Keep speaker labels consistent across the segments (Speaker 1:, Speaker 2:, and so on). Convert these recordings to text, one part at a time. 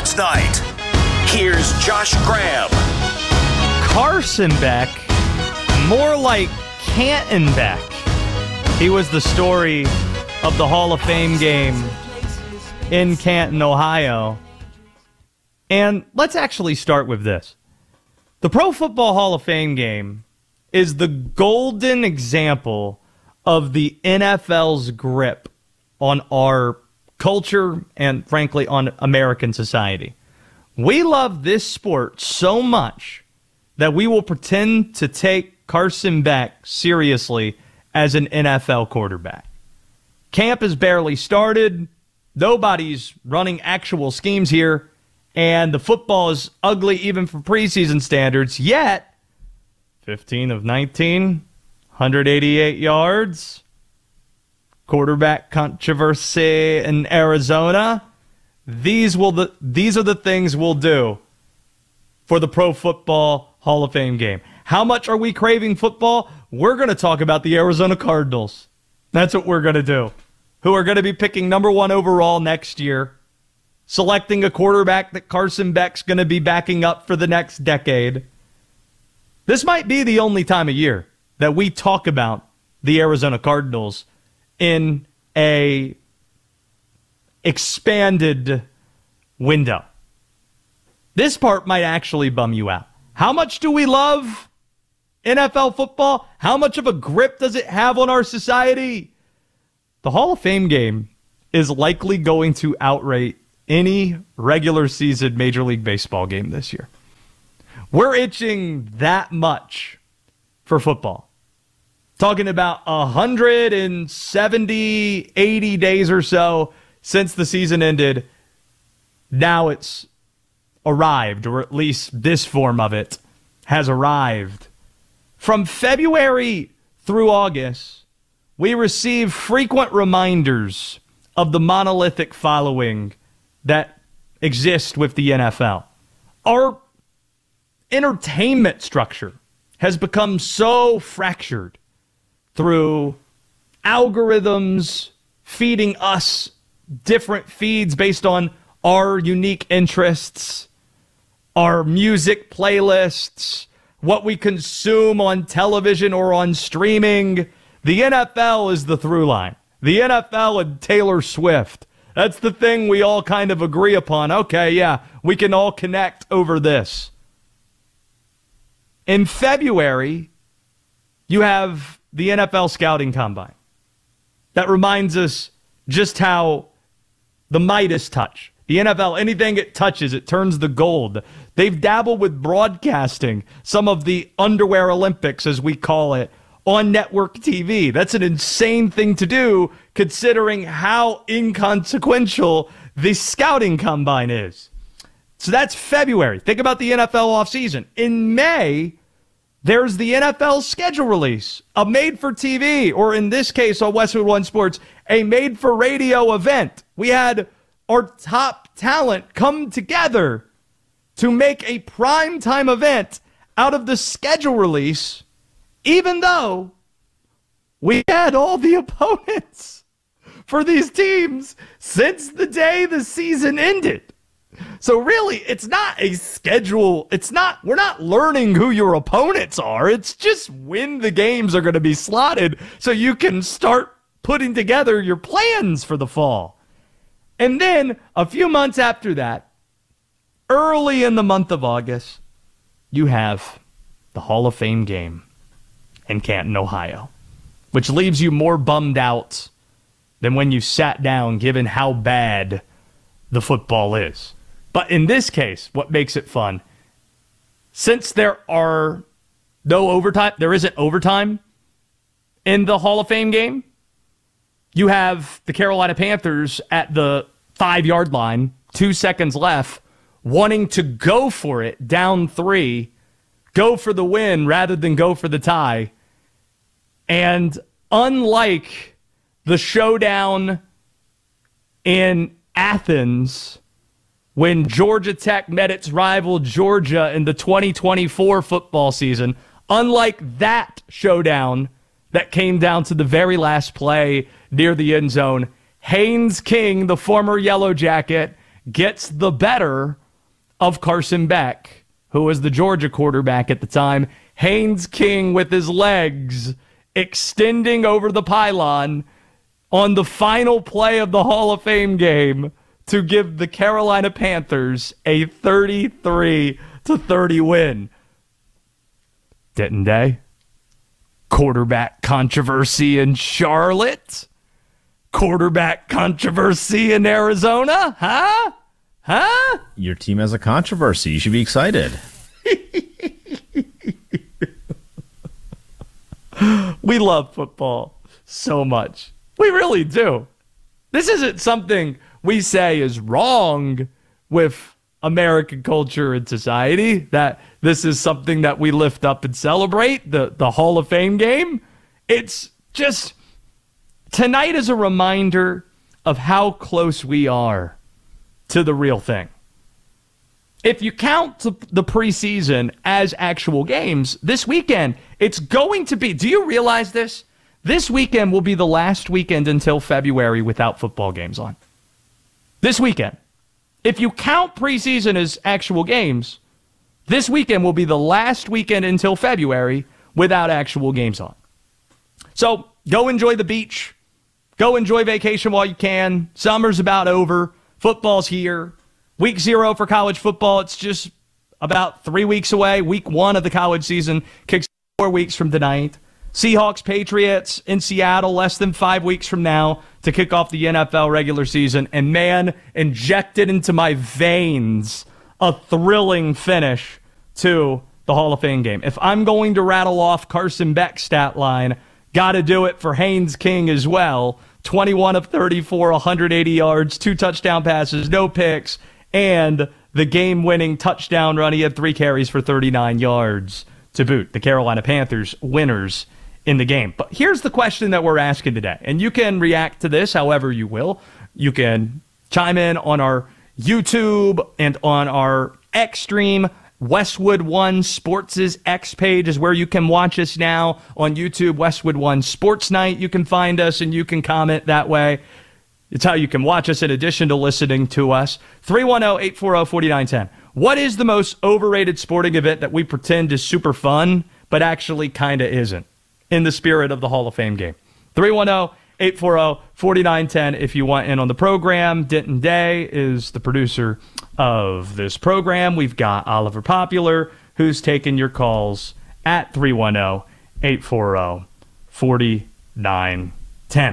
Speaker 1: Sports Night. Here's Josh Graham.
Speaker 2: Carson Beck, more like Canton Beck. He was the story of the Hall of Fame game in Canton, Ohio. And let's actually start with this. The Pro Football Hall of Fame game is the golden example of the NFL's grip on our culture and, frankly, on American society. We love this sport so much that we will pretend to take Carson Beck seriously as an NFL quarterback. Camp has barely started. Nobody's running actual schemes here. And the football is ugly even for preseason standards. Yet, 15 of 19, 188 yards. Quarterback controversy in Arizona. These are the things we'll do for the Pro Football Hall of Fame game. How much are we craving football? We're going to talk about the Arizona Cardinals. That's what we're going to do. Who are going to be picking number 1 overall next year. Selecting a quarterback that Carson Beck's going to be backing up for the next decade. This might be the only time of year that we talk about the Arizona Cardinals in a expanded window. This part might actually bum you out. How much do we love NFL football? How much of a grip does it have on our society? The Hall of Fame game is likely going to outrate any regular season Major League Baseball game this year. We're itching that much for football. Talking about 170, 80 days or so since the season ended. Now it's arrived, or at least this form of it has arrived. From February through August, we receive frequent reminders of the monolithic following that exist with the NFL. Our entertainment structure has become so fractured through algorithms feeding us different feeds based on our unique interests, our music playlists, what we consume on television or on streaming. The NFL is the through line. The NFL and Taylor Swift. That's the thing we all kind of agree upon. Okay, yeah, we can all connect over this. In February, you have the NFL Scouting Combine. That reminds us just how the Midas touch. The NFL, anything it touches, it turns to gold. They've dabbled with broadcasting some of the underwear Olympics, as we call it, on network TV. That's an insane thing to do, considering how inconsequential the Scouting Combine is. So that's February. Think about the NFL offseason. In May, there's the NFL schedule release, a made-for-TV, or in this case on Westwood One Sports, a made-for-radio event. We had our top talent come together to make a primetime event out of the schedule release, even though we had all the opponents for these teams since the day the season ended. So really, it's not a schedule. We're not learning who your opponents are. It's just when the games are going to be slotted so you can start putting together your plans for the fall. And then a few months after that, early in the month of August, you have the Hall of Fame game in Canton, Ohio, which leaves you more bummed out than when you sat down, given how bad the football is. But in this case, what makes it fun, since there isn't overtime in the Hall of Fame game, you have the Carolina Panthers at the 5-yard line, 2 seconds left, wanting to go for it, down 3, go for the win rather than go for the tie. And unlike the showdown in Athens, when Georgia Tech met its rival Georgia in the 2024 football season, unlike that showdown that came down to the very last play near the end zone, Haynes King, the former Yellow Jacket, gets the better of Carson Beck, who was the Georgia quarterback at the time. Haynes King with his legs extending over the pylon on the final play of the Hall of Fame game to give the Carolina Panthers a 33-30 win. Didn't they? Quarterback controversy in Charlotte? Quarterback controversy in Arizona? Huh?
Speaker 3: Your team has a controversy. You should be excited.
Speaker 2: We love football so much. We really do. This isn't something we say is wrong with American culture and society, that this is something that we lift up and celebrate, the Hall of Fame game. It's just, tonight is a reminder of how close we are to the real thing. If you count the preseason as actual games, this weekend, it's going to be, do you realize this? This weekend will be the last weekend until February without football games on. This weekend. If you count preseason as actual games, this weekend will be the last weekend until February without actual games on. So go enjoy the beach. Go enjoy vacation while you can. Summer's about over. Football's here. Week 0 for college football. It's just about 3 weeks away. Week 1 of the college season kicks 4 weeks from tonight. Seahawks, Patriots in Seattle less than 5 weeks from now to kick off the NFL regular season. And man, injected into my veins a thrilling finish to the Hall of Fame game. If I'm going to rattle off Carson Beck's stat line, got to do it for Haynes King as well. 21 of 34, 180 yards, 2 touchdown passes, no picks, and the game-winning touchdown run. He had 3 carries for 39 yards to boot. The Carolina Panthers winners in the game. But here's the question that we're asking today, and you can react to this however you will. You can chime in on our YouTube and on our X stream. Westwood One Sports' X page is where you can watch us now on YouTube. Westwood One Sports Night. You can find us and you can comment that way. It's how you can watch us in addition to listening to us. 310-840-4910. What is the most overrated sporting event that we pretend is super fun, but actually kind of isn't, in the spirit of the Hall of Fame game? 310-840-4910 if you want in on the program. Denton Day is the producer of this program. We've got Oliver Popular, who's taking your calls at 310-840-4910.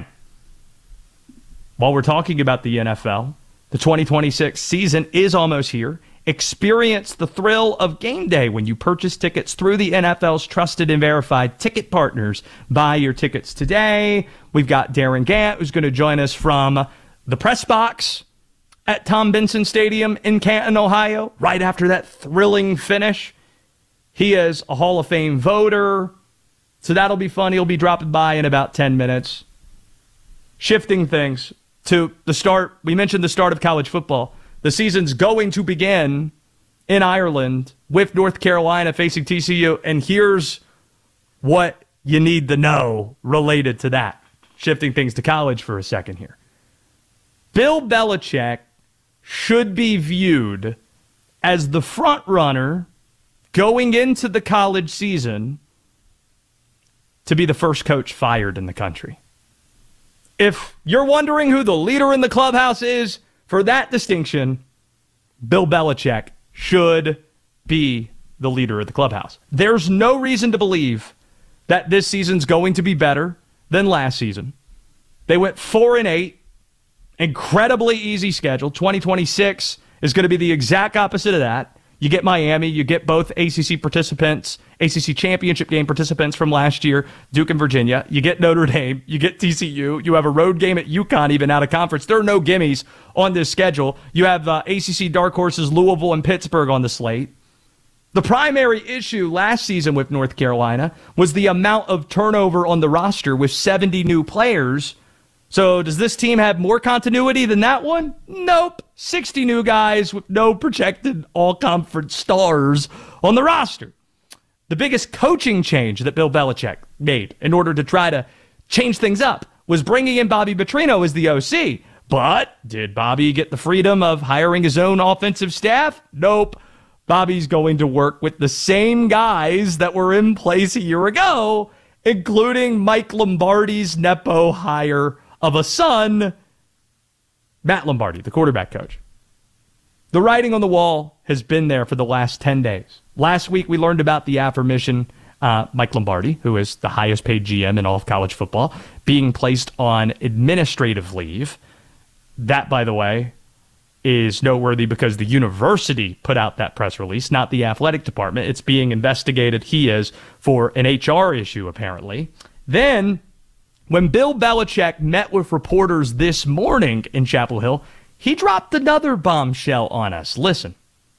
Speaker 2: While we're talking about the NFL, the 2026 season is almost here. Experience the thrill of game day when you purchase tickets through the NFL's trusted and verified ticket partners. Buy your tickets today. We've got Darren Gant, who's going to join us from the press box at Tom Benson Stadium in Canton, Ohio, right after that thrilling finish. He is a Hall of Fame voter, so that'll be fun. He'll be dropping by in about 10 minutes. Shifting things to the start, we mentioned the start of college football. The season's going to begin in Ireland with North Carolina facing TCU, and here's what you need to know related to that. Shifting things to college for a second here. Bill Belichick should be viewed as the front runner going into the college season to be the first coach fired in the country. If you're wondering who the leader in the clubhouse is, for that distinction, Bill Belichick should be the leader of the clubhouse. There's no reason to believe that this season's going to be better than last season. They went 4-8, incredibly easy schedule. 2026 is going to be the exact opposite of that. You get Miami, you get both ACC participants, ACC championship game participants from last year, Duke and Virginia. You get Notre Dame, you get TCU. You have a road game at UConn, even out of conference. There are no gimmies on this schedule. You have ACC dark horses Louisville and Pittsburgh on the slate. The primary issue last season with North Carolina was the amount of turnover on the roster with 70 new players. So does this team have more continuity than that one? Nope. 60 new guys with no projected all-conference stars on the roster. The biggest coaching change that Bill Belichick made in order to try to change things up was bringing in Bobby Petrino as the OC. But did Bobby get the freedom of hiring his own offensive staff? Nope. Bobby's going to work with the same guys that were in place a year ago, including Mike Lombardi's Nepo hire of a son, Matt Lombardi, the quarterback coach. The writing on the wall has been there for the last 10 days. Last week, we learned about the aforementioned Mike Lombardi, who is the highest paid GM in all of college football, being placed on administrative leave. That, by the way, is noteworthy because the university put out that press release, not the athletic department. It's being investigated, he is, for an HR issue, apparently. Then, when Bill Belichick met with reporters this morning in Chapel Hill, he dropped another bombshell on us. Listen.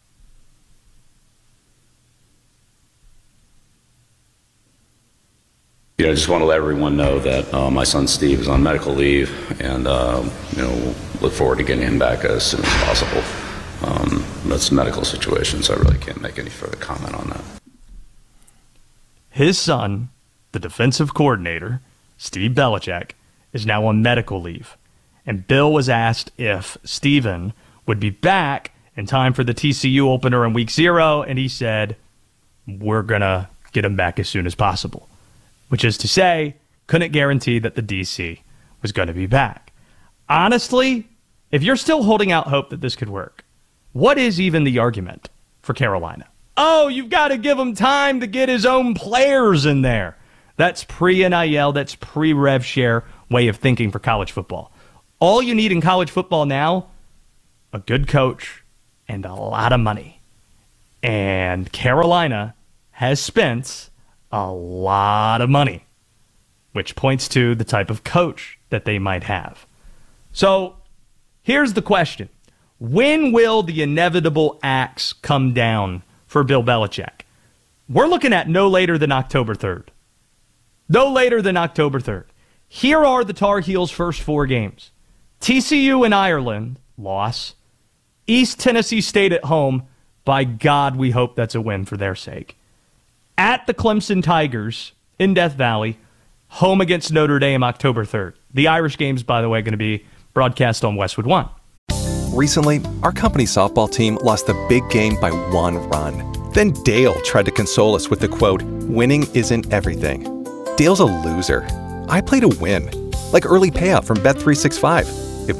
Speaker 4: I just want to let everyone know that my son Steve is on medical leave, and we'll look forward to getting him back as soon as possible. That's a medical situation, so I really can't make any further comment on that.
Speaker 2: His son, the defensive coordinator, Steve Belichick, is now on medical leave. And Bill was asked if Steven would be back in time for the TCU opener in week 0, and he said, we're going to get him back as soon as possible. Which is to say, couldn't guarantee that the DC was going to be back. Honestly, if you're still holding out hope that this could work, what is even the argument for Carolina? Oh, you've got to give him time to get his own players in there. That's pre-NIL, that's pre-rev share way of thinking for college football. All you need in college football now, a good coach and a lot of money. And Carolina has spent a lot of money, which points to the type of coach that they might have. So here's the question. When will the inevitable axe come down for Bill Belichick? We're looking at no later than October 3rd. No later than October 3rd. Here are the Tar Heels' first 4 games. TCU in Ireland, loss. East Tennessee State at home. By God, we hope that's a win for their sake. At the Clemson Tigers in Death Valley, home against Notre Dame October 3rd. The Irish game's, by the way, going to be broadcast on Westwood One.
Speaker 5: Recently, our company softball team lost the big game by 1 run. Then Dale tried to console us with the quote, "Winning isn't everything." Dale's a loser. I play to win, like early payout from Bet365.